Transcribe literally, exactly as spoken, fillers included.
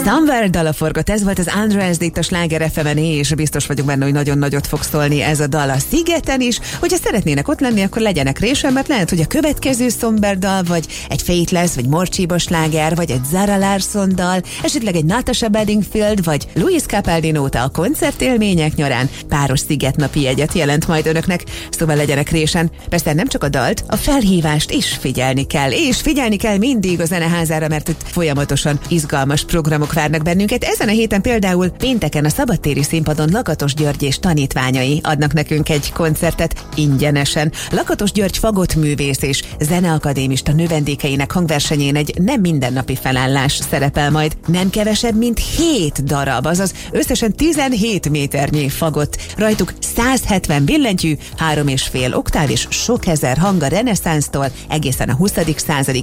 Somewhere dala forgott, ez volt az Undressed itt a Sláger ef emen, és biztos vagyok benne, hogy nagyon nagyot fog szólni ez a dal a Szigeten is. Hogyha szeretnének ott lenni, akkor legyenek résen, mert lehet, hogy a következő Somber dal, vagy egy Faithless, vagy Morcsiba sláger, vagy egy Zara Larsson dal, esetleg egy Natasha Bedingfield, vagy Luis Capaldi nóta a koncertélmények nyarán páros szigetnapi jegyet jelent majd önöknek, szóval legyenek résen. Persze nem csak a dalt, a felhívást is figyelni kell, és figyelni kell mindig a zeneházára, mert itt folyamatosan izgalmas programok várnak bennünket. Ezen a héten például pénteken a szabadtéri színpadon Lakatos György és tanítványai adnak nekünk egy koncertet ingyenesen. Lakatos György fagottművész és zeneakadémista növendékeinek hangversenyén egy nem mindennapi felállás szerepel majd. Nem kevesebb, mint hét darab, azaz összesen tizenhét méternyi fagott. Rajtuk száz hetven billentyű, három és fél oktáv és sok ezer hang a reneszánsztól egészen a huszadik századig